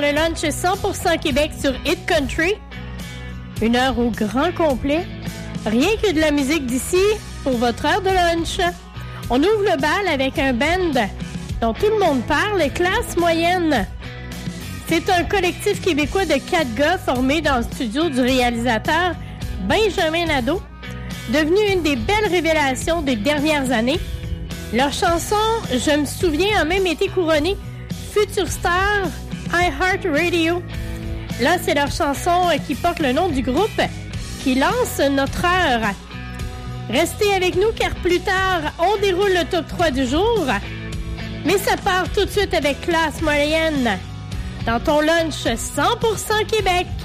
le lunch 100% Québec sur Hit Country. Une heure au grand complet. Rien que de la musique d'ici pour votre heure de lunch. On ouvre le bal avec un band dont tout le monde parle, Classe Moyenne. C'est un collectif québécois de 4 gars formé dans le studio du réalisateur Benjamin Nadeau, devenu une des belles révélations des dernières années. Leur chanson « Je me souviens » a même été couronnée Future Star iHeartRadio. Là, c'est leur chanson qui porte le nom du groupe qui lance notre heure. Restez avec nous car plus tard, on déroule le top 3 du jour. Mais ça part tout de suite avec Classe Moyenne dans ton lunch 100% Québec.